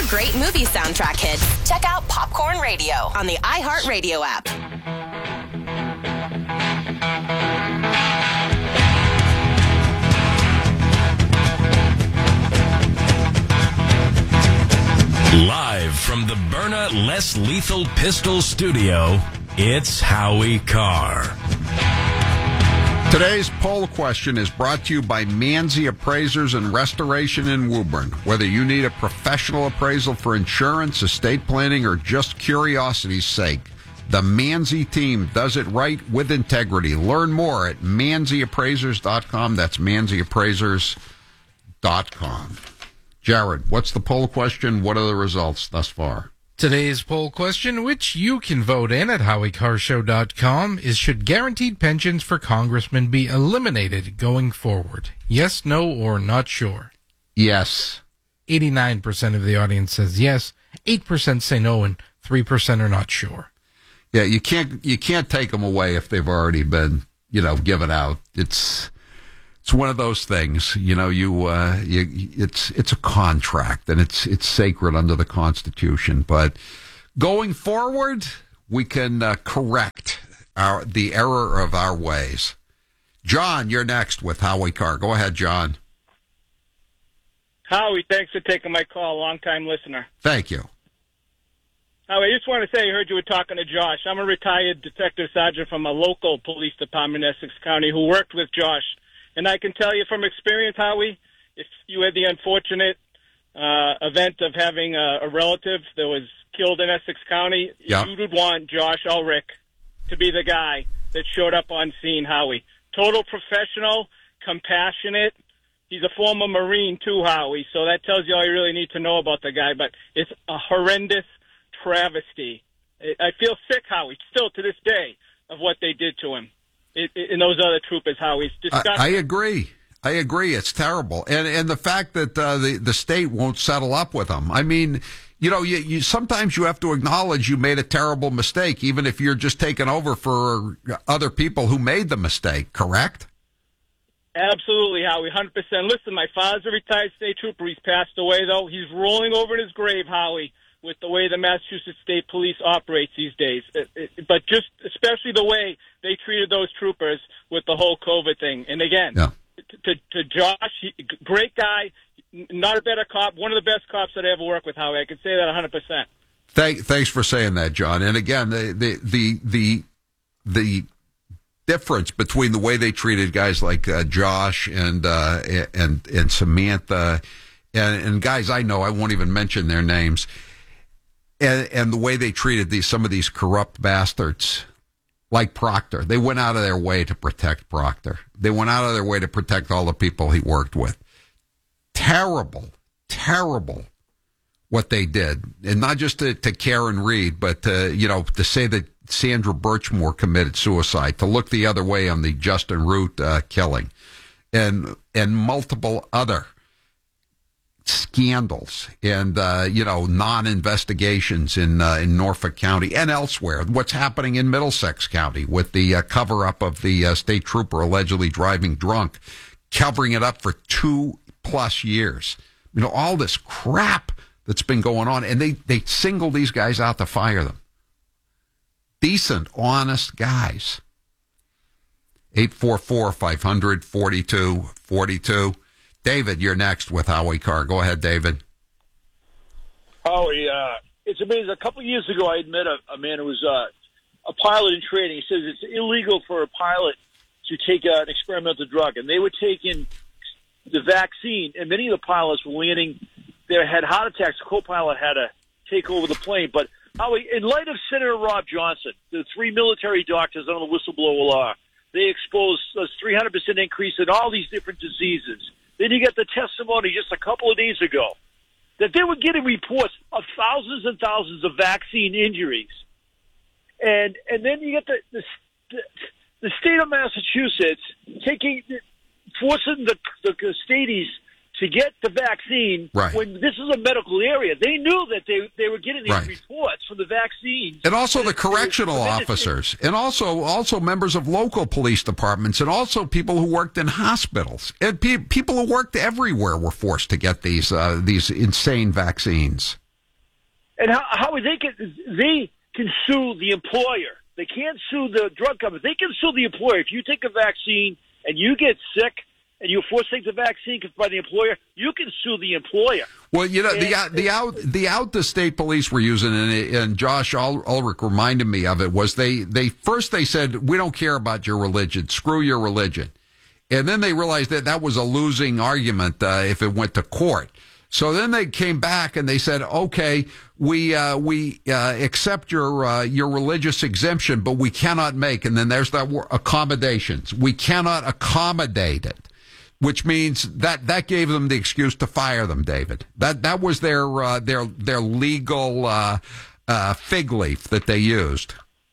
great movie soundtrack hits, check out Popcorn Radio on the iHeartRadio app. Live from the Byrna Less Lethal Pistol Studio, it's Howie Carr. Today's poll question is brought to you by Manzi Appraisers and Restoration in Woburn. Whether you need a professional appraisal for insurance, estate planning, or just curiosity's sake, the Manzi team does it right with integrity. Learn more at manziappraisers.com. That's manziappraisers.com. Jared, what's the poll question? What are the results thus far? Today's poll question, which you can vote in at HowieCarShow.com, is should guaranteed pensions for congressmen be eliminated going forward? Yes, no, or not sure? Yes. 89% of the audience says yes, 8% say no, and 3% are not sure. Yeah, you can't take them away if they've already been, given out. It's one of those things, it's a contract and it's sacred under the Constitution. But going forward, we can correct the error of our ways. John, you're next with Howie Carr. Go ahead, John. Howie, thanks for taking my call. Long-time listener. Thank you. Howie, I just want to say I heard you were talking to Josh. I'm a retired detective sergeant from a local police department in Essex County who worked with Josh. And I can tell you from experience, Howie, if you had the unfortunate event of having a relative that was killed in Essex County, you would want Josh Ulrich to be the guy that showed up on scene, Howie. Total professional, compassionate. He's a former Marine, too, Howie, so that tells you all you really need to know about the guy. But it's a horrendous travesty. I feel sick, Howie, still to this day, of what they did to him. And those other troopers, how he's disgusting. I agree. It's terrible. And the fact that the state won't settle up with them. I mean, you sometimes you have to acknowledge you made a terrible mistake, even if you're just taking over for other people who made the mistake, correct? Absolutely, Howie, 100%. Listen, my father's a retired state trooper. He's passed away, though. He's rolling over in his grave, Howie, with the way the Massachusetts State Police operates these days. But just especially the way they treated those troopers with the whole COVID thing. And again, to Josh, great guy, not a better cop, one of the best cops that I ever worked with, Howie. I can say that 100%. Thanks for saying that, John. And again, the difference between the way they treated guys like Josh and Samantha and guys I know, I won't even mention their names, and the way they treated some of these corrupt bastards like Proctor. They went out of their way to protect Proctor. They went out of their way to protect all the people he worked with. Terrible what they did. And not just to Karen Reed, but to say that Sandra Birchmore committed suicide, to look the other way on the Justin Root killing, and multiple other scandals and non-investigations in Norfolk County and elsewhere. What's happening in Middlesex County with the cover-up of the state trooper allegedly driving drunk, covering it up for 2+ years. All this crap that's been going on, and they single these guys out to fire them. Decent, honest guys. 844-500-4242. David, you're next with Howie Carr. Go ahead, David. Howie, it's amazing. A couple of years ago, I met a man who was a pilot in training. He says it's illegal for a pilot to take an experimental drug, and they were taking the vaccine, and many of the pilots were landing. They had heart attacks. The co-pilot had to take over the plane. But, Howie, in light of Senator Rob Johnson, the 3 military doctors under the whistleblower law, they exposed a 300% increase in all these different diseases. Then you get the testimony just a couple of days ago that they were getting reports of thousands and thousands of vaccine injuries. And then you get the state of Massachusetts forcing the states to get the vaccine when this is a medical area. They knew that they were getting these reports from the vaccines. And also the correctional officers, and also members of local police departments, and also people who worked in hospitals. And people who worked everywhere were forced to get these insane vaccines. And how they can sue the employer. They can't sue the drug company. They can sue the employer. If you take a vaccine and you get sick and you're forced to take the vaccine by the employer, you can sue the employer. Well, you know, the out the state police were using, and Josh Ulrich reminded me of it, was they first said, we don't care about your religion, screw your religion. And then they realized that was a losing argument if it went to court. So then they came back and they said, okay, we accept your religious exemption, but we cannot make, and then there's that word, accommodations. We cannot accommodate it, which means that gave them the excuse to fire them, David. That was their legal fig leaf that they used.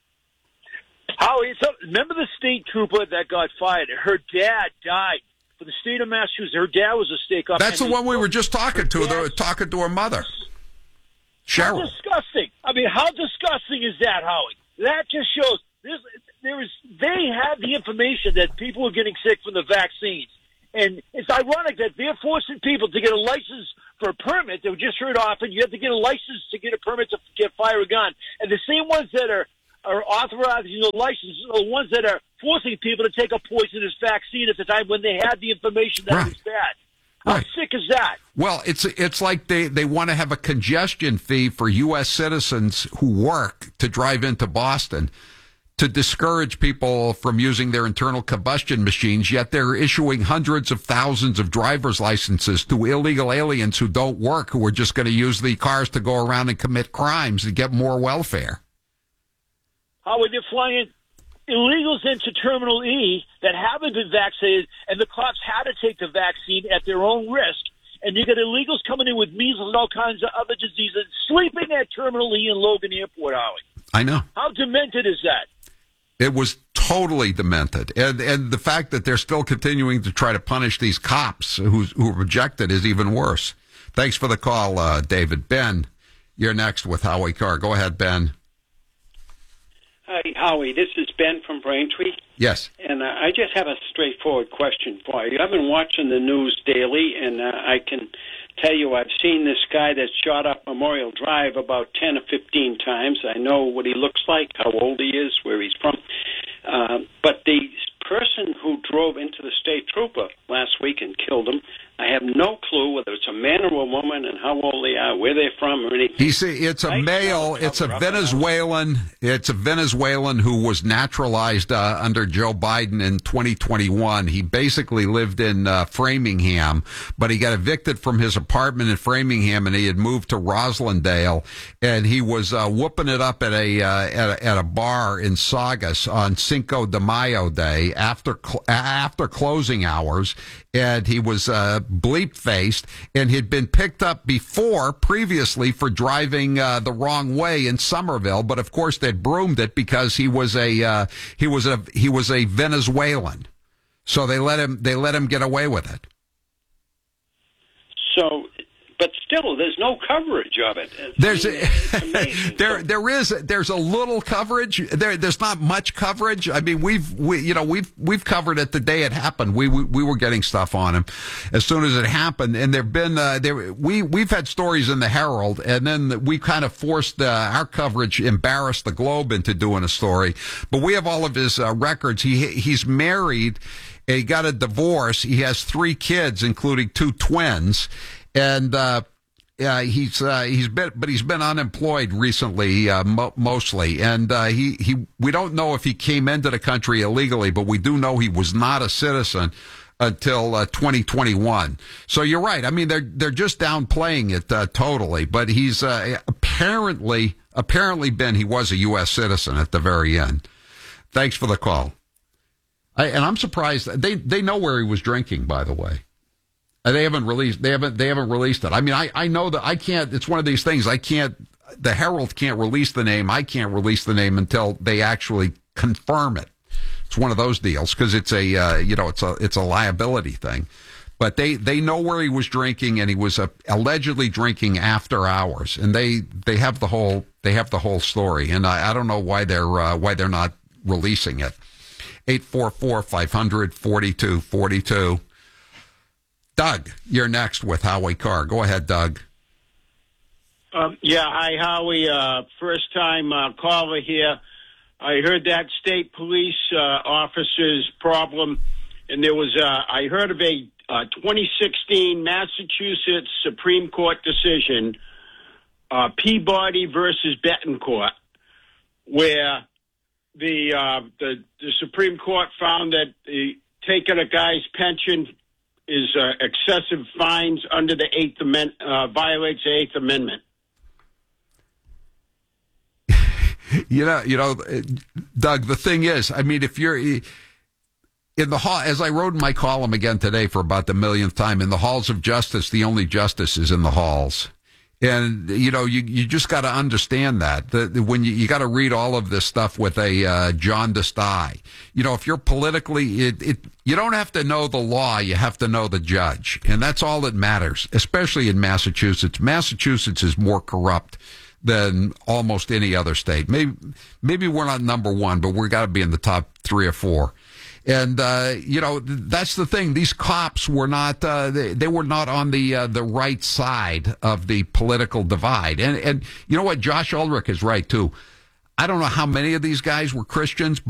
Howie, remember the state trooper that got fired? Her dad died. For the state of Massachusetts, her dad was a state cop. That's the one we were just talking to. Talking to her mother, Cheryl. How disgusting! I mean, how disgusting is that, Howie? That just shows they had the information that people were getting sick from the vaccines, and it's ironic that they're forcing people to get a license for a permit. They were just heard often you have to get a license to get a permit to fire a gun, and the same ones that are authorizing the licenses are the ones that are forcing people to take a poisonous vaccine at the time when they had the information that it was bad. How sick is that? Well, it's like they want to have a congestion fee for U.S. citizens who work to drive into Boston to discourage people from using their internal combustion machines, yet they're issuing hundreds of thousands of driver's licenses to illegal aliens who don't work, who are just going to use the cars to go around and commit crimes and get more welfare. How are they flying illegals into Terminal E that haven't been vaccinated, and the cops had to take the vaccine at their own risk, and you got illegals coming in with measles and all kinds of other diseases, sleeping at Terminal E in Logan Airport, Howie. I know. How demented is that? It was totally demented. And the fact that they're still continuing to try to punish these cops who reject it is even worse. Thanks for the call, David. Ben, you're next with Howie Carr. Go ahead, Ben. Hi, Howie. This is Ben from Braintree. Yes. And I just have a straightforward question for you. I've been watching the news daily, and I can tell you I've seen this guy that shot up Memorial Drive about 10 or 15 times. I know what he looks like, how old he is, where he's from. But the person who drove into the state trooper last week and killed him, I have no clue whether it's a man or a woman and how old they are, where they're from, or anything. It's a male. It's a Venezuelan. It's a Venezuelan who was naturalized under Joe Biden in 2021. He basically lived in Framingham, but he got evicted from his apartment in Framingham, and he had moved to Roslindale, and he was whooping it up at a bar in Saugus on Cinco de Mayo Day after closing hours, and he was bleep-faced, and he'd been picked up previously for driving the wrong way in Somerville, but of course they'd broomed it because he was a Venezuelan, so they let him get away with it. So, but still, there's no coverage of it. There's a little coverage. There's not much coverage. I mean, we've covered it the day it happened. We were getting stuff on him as soon as it happened, and we've had stories in the Herald, and then we kind of forced our coverage, embarrassed the Globe into doing a story. But we have all of his records. He's married. He got a divorce. He has 3 kids, including 2 twins. And he's been unemployed recently, mostly. And we don't know if he came into the country illegally, but we do know he was not a citizen until 2021. So you're right. I mean, they're just downplaying it totally. But he's apparently, Ben, he was a U.S. citizen at the very end. Thanks for the call. And I'm surprised they know where he was drinking, by the way. They haven't released it. I mean, I know that I can't. It's one of these things. The Herald can't release the name. I can't release the name until they actually confirm it. It's one of those deals because it's a liability thing. But they know where he was drinking, and he was allegedly drinking after hours, and they have the whole story. And I don't know why they're not releasing it. 844-500-4242. Doug, you're next with Howie Carr. Go ahead, Doug. Yeah, hi, Howie. First time caller here. I heard that state police officer's problem, and there was I heard of a 2016 Massachusetts Supreme Court decision, Peabody versus Betancourt, where the Supreme Court found that taking a guy's pension is excessive fines under the Eighth Amendment, violates the Eighth Amendment. You know, Doug, the thing is, I mean, if you're in the hall, as I wrote in my column again today for about the millionth time, in the halls of justice, the only justice is in the halls. And, you know, you just got to understand that when you got to read all of this stuff with a jaundiced eye. You know, if you're politically, you don't have to know the law. You have to know the judge. And that's all that matters, especially in Massachusetts. Massachusetts is more corrupt than almost any other state. Maybe we're not number one, but we've got to be in the top 3 or 4. And, you know, that's the thing. These cops were not, they were not on the right side of the political divide. And you know what? Josh Ulrich is right, too. I don't know how many of these guys were Christians,